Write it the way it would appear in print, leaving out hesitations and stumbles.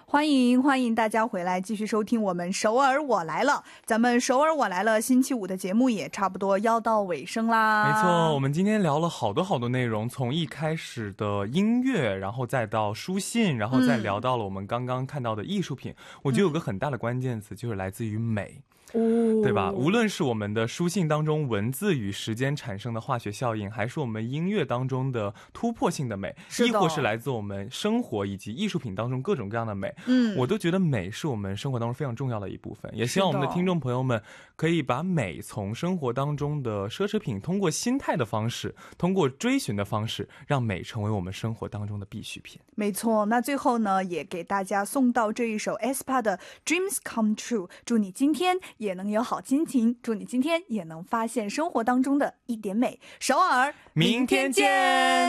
欢迎大家回来继续收听我们首尔我来了。咱们首尔我来了星期五的节目也差不多要到尾声啦。 没错，我们今天聊了好多内容，从一开始的音乐，然后再到书信，然后再聊到了我们刚刚看到的艺术品。我觉得有个很大的关键词就是来自于美。对吧？无论是我们的书信当中文字与时间产生的化学效应，还是我们音乐当中的突破性的美，亦或是来自我们生活以及艺术品当中各种各样的美，我都觉得美是我们生活当中非常重要的一部分。也希望我们的听众朋友们可以把美从生活当中的奢侈品，通过心态的方式，通过追寻的方式，让美成为我们生活当中的必需品。 没错，那最后呢，也给大家送到这一首 aespa 的 Dreams Come True， 祝你今天也能有好心情，祝你今天也能发现生活当中的一点美。首尔， 明天见。